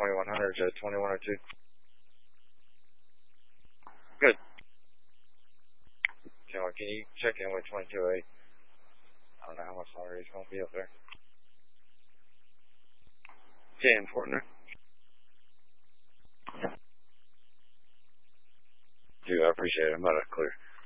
2100 to 2102. Good. John, can you check in with 228? I don't know how much longer he's going to be up there. 10, partner. Dude, I appreciate it. I'm about to clear.